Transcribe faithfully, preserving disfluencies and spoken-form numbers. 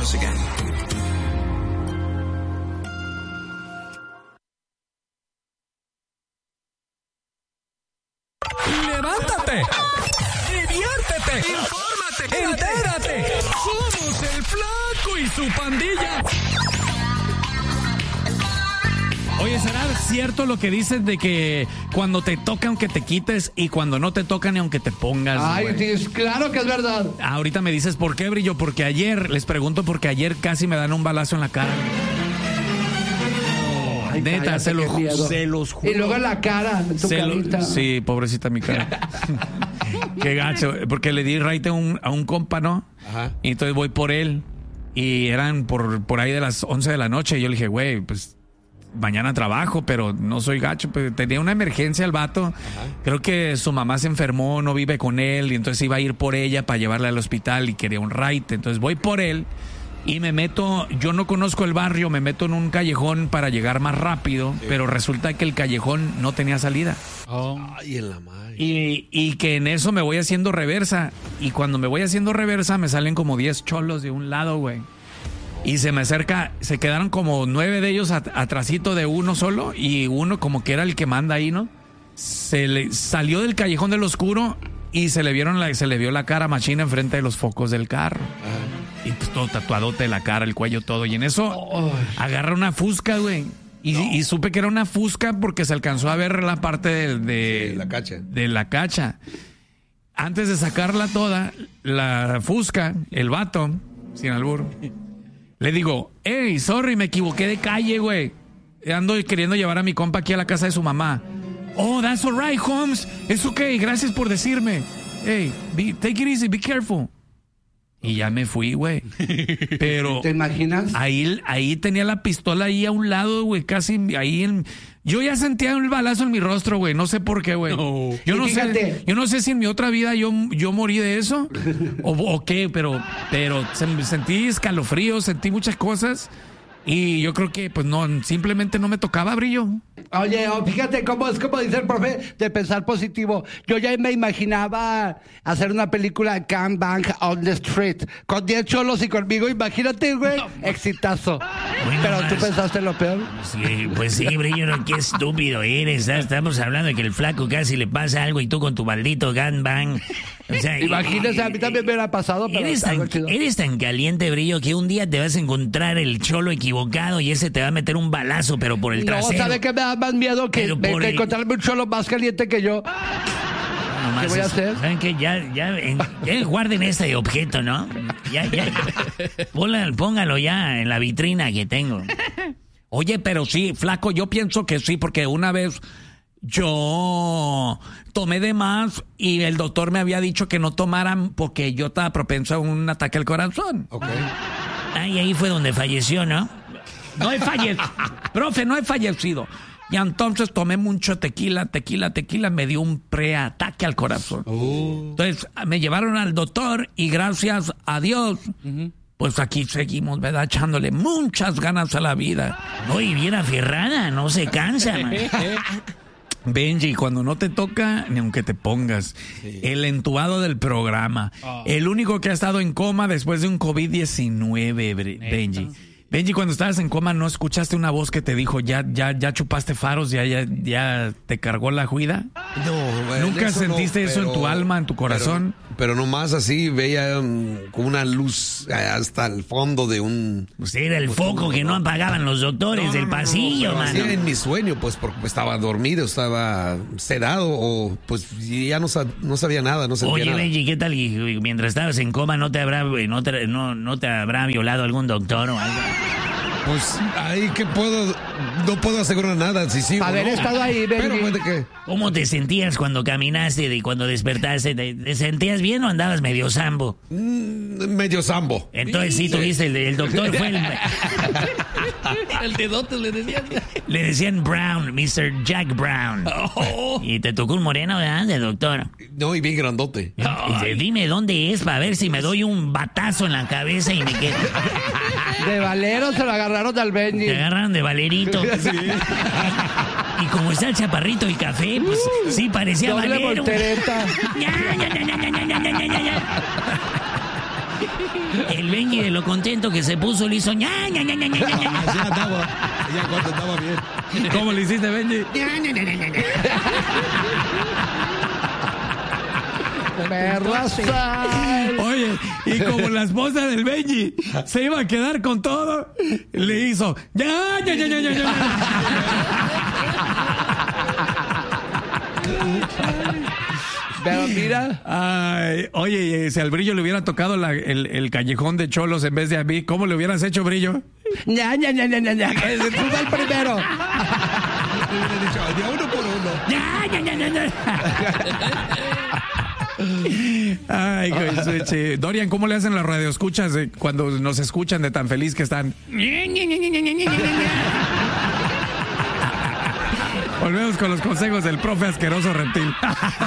us again. ¡Levántate! ¡Diviértete! ¡Infórmate! ¡Entérate! ¡Somos el Flaco y su pandilla! Oye, ¿será cierto lo que dices de que cuando te toca aunque te quites y cuando no te toca ni aunque te pongas? Ay, güey? sí, es claro que es verdad. Ahorita me dices por qué, Brillo, porque ayer, les pregunto porque ayer casi me dan un balazo en la cara. Ay, Neta, cállate, se, lo, qué miedo. se los juro. Y luego en la cara, en tu Se lo- carita. sí, pobrecita mi cara. Qué gacho, porque le di raite a un, a un compa, ¿no? Ajá. Y entonces voy por él. Y eran por, por ahí de las once de la noche. Y yo le dije, güey, pues mañana trabajo, pero no soy gacho. Pues, tenía una emergencia el vato. Ajá. Creo que su mamá se enfermó, no vive con él. Y entonces iba a ir por ella para llevarla al hospital y quería un raite. Entonces voy por él. Y me meto, yo no conozco el barrio, me meto en un callejón para llegar más rápido, sí. Pero resulta que el callejón no tenía salida. Oh. Ay, en la madre. Y, y que en eso me voy haciendo reversa. Y cuando me voy haciendo reversa me salen como diez cholos de un lado, güey. Y se me acerca, se quedaron como nueve de ellos at- atrasito de uno solo. Y uno como que era el que manda ahí, ¿no? Se le salió del callejón del oscuro y se le vieron la, se le vio la cara machina enfrente de los focos del carro. Ajá. Y pues todo tatuadote, la cara, el cuello, todo. Y en eso oh. agarra una fusca, güey. Y, no. y supe que era una fusca porque se alcanzó a ver la parte de, de, sí, la cacha. de la cacha. Antes de sacarla toda, la fusca, el vato, sin albur, le digo, hey, sorry, me equivoqué de calle, güey. Ando queriendo llevar a mi compa aquí a la casa de su mamá. Oh, that's all right, Holmes. It's okay, gracias por decirme. Hey, be, take it easy, be careful. Y ya me fui, güey. Pero ¿te imaginas? Ahí, ahí tenía la pistola ahí a un lado, güey, casi ahí en... Yo ya sentía un balazo en mi rostro, güey, no sé por qué, güey. No. Yo no sé, yo no sé si en mi otra vida yo, yo morí de eso o, o qué, pero, pero sentí escalofríos, sentí muchas cosas. Y yo creo que, pues, no, simplemente no me tocaba, Brillo. Oye, oh, fíjate cómo es como dice el profe de pensar positivo. Yo ya me imaginaba hacer una película Gang Bang on the Street con diez cholos y conmigo. Imagínate, güey, no, exitazo. Bueno, pero más, tú pensaste lo peor. Sí, pues sí, Brillo, no, qué estúpido eres. Estamos hablando de que el flaco casi le pasa algo y tú con tu maldito Gang Bang. O sea, imagínese, a mí también me hubiera pasado, pero eres tan, eres tan caliente, Brillo, que un día te vas a encontrar el cholo equivocado y ese te va a meter un balazo, pero por el trasero. No, ¿sabe qué me da más miedo? Que, me, que el... encontrarme un cholo más caliente que yo. No, ¿qué voy a hacer? ¿Saben qué? Ya, ya, en, ya guarden este objeto, ¿no? Ya, ya. Póngalo, póngalo ya en la vitrina que tengo. Oye, pero sí, flaco, yo pienso que sí, porque una vez... Yo tomé de más y el doctor me había dicho que no tomaran porque yo estaba propenso a un ataque al corazón. Ok. Ah, y ahí fue donde falleció, ¿no? No he fallecido. Profe, no he fallecido. Y entonces tomé mucho tequila, tequila, tequila. Me dio un preataque al corazón. Uh. Entonces me llevaron al doctor y gracias a Dios... Uh-huh. Pues aquí seguimos, ¿verdad? Echándole muchas ganas a la vida. No, y bien aferrada, no se cansa, man. Benji, cuando no te toca, ni aunque te pongas. Sí. El entubado del programa. Oh. El único que ha estado en coma después de un COVID diecinueve, Benji. Benji, cuando estabas en coma, ¿no escuchaste una voz que te dijo, ya, ya, ya chupaste faros, ya, ya, ya te cargó la juida? No, bueno, ¿nunca eso sentiste no, eso pero, en tu alma, en tu corazón? Pero, pero nomás así veía um, como una luz hasta el fondo de un... Pues era el foco que no apagaban los doctores no, del no, pasillo, no, no, mano. En mi sueño, pues, porque estaba dormido, estaba sedado, o pues ya no, no sabía nada, no sentía Oye, nada. Benji, ¿qué tal? Y, mientras estabas en coma, ¿no te habrá, no te, no, no te habrá violado algún doctor o algo? Pues ahí que puedo, no puedo asegurar nada, si sí. Haber no. estado ahí, Benji. Pero, ¿de qué? ¿Cómo te sentías cuando caminaste y cuando despertaste? ¿Te, ¿Te sentías bien o andabas medio sambo? Mm, medio sambo. Entonces sí, sí. tuviste, el, el doctor fue el... el dedote le decían. Le decían Brown, mister Jack Brown. Oh. Y te tocó un moreno, ¿verdad? De doctor. No, y bien grandote. Dice, dime dónde es para ver si me doy un batazo en la cabeza y me quedo... De Valero se lo agarraron al Benji. Te agarraron de Valerito. Sí. Y como está el chaparrito y café, pues uh, sí parecía doble Valero. Voltereta. Ya, ya, ya, ya, ya, ya, ya, ya, ya. El Benji de lo contento que se puso le hizo ña, ña, ña, ña, ña, ña, ña. Así andaba. Ya cuando andaba bien. ¿Cómo le hiciste, Benji? Ña, ña, ña, ña, ña. Perra sal. Oye, y como la esposa del Benji se iba a quedar con todo, le hizo ya, ya, ya, ya, ya, ya. Pero mira. Ay, oye, si al Brillo le hubiera tocado la- el, el callejón de cholos en vez de a mí, ¿cómo le hubieras hecho, Brillo? ña, ña, ña, ña, ña, ña, que se suba el primero. Le hubiera dicho, de a uno por uno. Ña, ña, ña, ña, ña. Ay, güey, sí. Dorian, ¿cómo le hacen las radioescuchas eh, cuando nos escuchan de tan feliz que están? Ña, ña, ña, ña, ña, ña, ña, ña. Volvemos con los consejos del profe asqueroso reptil.